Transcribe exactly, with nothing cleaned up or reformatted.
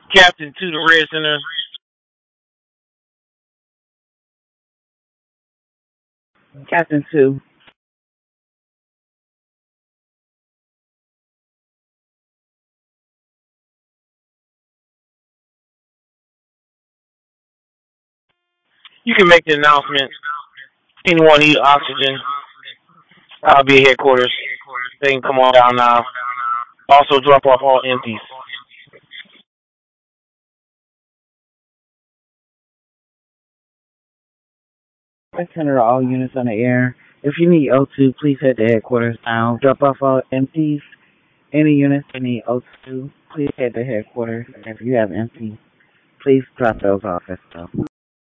Captain to the Red Center. Captain two. You can make the announcement. Anyone need oxygen? I'll be at headquarters. They can come on down now. Also drop off all empties. Red Center to all units on the air. If you need O two, please head to headquarters now. Drop off all empties. Any units that need O two, please head to headquarters. If you have empties, please drop those off as well.